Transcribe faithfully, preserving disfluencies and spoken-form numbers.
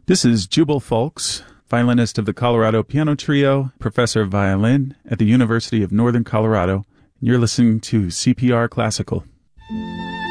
This is Jubal Fulks, violinist of the Colorado Piano Trio, professor of violin at the University of Northern Colorado. You're listening to C P R Classical.